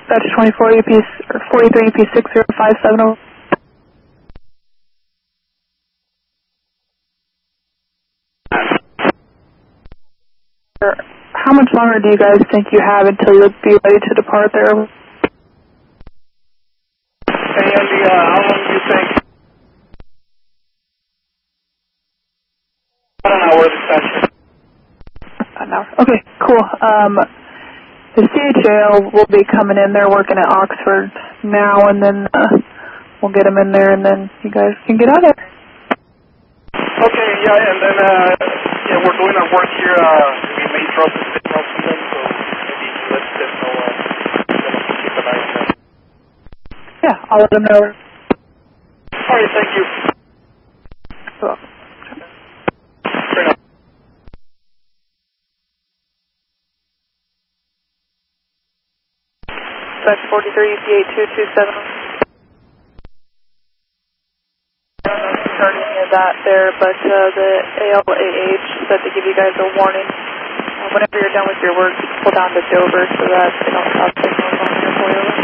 Dispatch 24 EP, or 43 EP 60570. How much longer do you guys think you have until you'll be ready to depart there? Hey, Andy, how long do you think? About an hour, dispatch. An hour. Okay, cool. The CHAL will be coming in. They're working at Oxford now, and then we'll get them in there, and then you guys can get out of there. Okay, yeah, and then yeah, we're doing our work here. We may drop the signal to them, so maybe let them know. Keep an eye on them. Yeah, I'll let them know. All right, thank you. Well, Turn up. Dispatch 43 EP 8227. Starting near that there, but the ALAH said to give you guys a warning. Whenever you're done with your work, pull down to Dover so that they don't stop signals on your boiler.